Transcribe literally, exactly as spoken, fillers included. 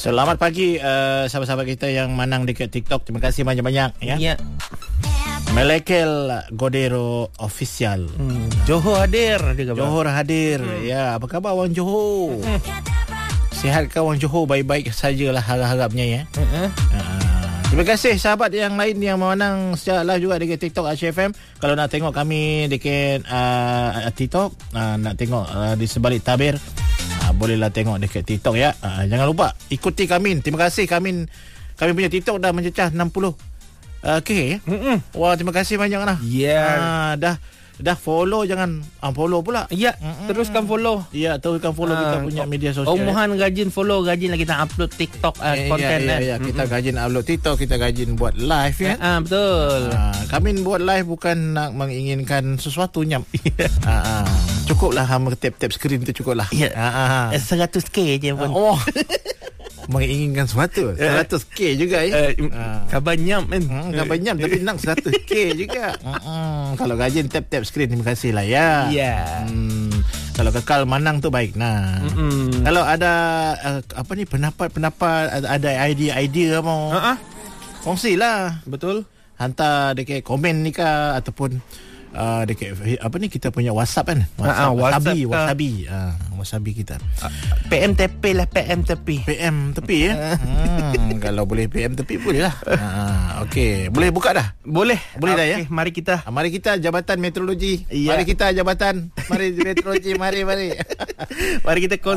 Selamat pagi uh, sahabat-sahabat kita yang manang dekat TikTok. Terima kasih banyak-banyak ya. Ya. Melekel Godero Official. Hmm. Johor hadir dia kata. Johor hadir. Hmm. Ya, apa khabar orang Johor? Hmm. Sihat ke orang Johor? Baik-baik sajalah harap-harapnya ya. Hmm. Uh, terima kasih sahabat yang lain yang memandang secara live juga dekat TikTok Aisyah F M. Kalau nak tengok kami dekat uh, TikTok, uh, nak tengok uh, di sebalik tabir, uh, bolehlah tengok dekat TikTok ya. Uh, jangan lupa ikuti kami. Terima kasih kami. Kami punya TikTok dah mencecah enam puluh K. Uh, Wah, terima kasih banyak lah. Ya. Yeah. Uh, dah dah follow, jangan unfollow pula. Ya, Mm-mm. teruskan follow. Ya, teruskan follow uh, kita punya media sosial. Omohan gajin follow, gajin lah kita upload TikTok uh, eh, konten. Ya, ya, ya. Kita gajin upload TikTok, kita gajin buat live ya. Ah, uh, betul. Uh, kami buat live bukan nak menginginkan sesuatu nyam. uh, uh, cukuplah hama tap-tap skrin tu cukuplah. Ya. Uh, uh. seratus K je pun. Uh, oh. Menginginkan sesuatu seratus K juga ya. Uh, uh, Kabar nyam kan. Hmm, kabar nyam tapi nak seratus K juga. Uh-uh. Kalau gajin tap-tap skrin, terima kasih lah ya. Ya. Yeah. Hmm, kalau kekal manang tu baik. Nah. Mm-mm. Kalau ada uh, apa ni pendapat-pendapat, ada idea-idea mau. Uh-uh. Kongsilah. Betul. Hantar dekat komen ni ke ataupun Uh, dekat apa ni kita punya WhatsApp kan, WhatsApp, uh, WhatsApp Wasabi Wasabi uh, Wasabi kita uh, P M tepi lah, P M tepi P M tepi ya. hmm, kalau boleh P M tepi boleh lah. uh, Okey, boleh buka dah? Boleh. Boleh dah ya. Mari kita uh, Mari kita Jabatan Meteorologi. Ya. Mari kita Jabatan Mari Meteorologi. Mari mari Mari kita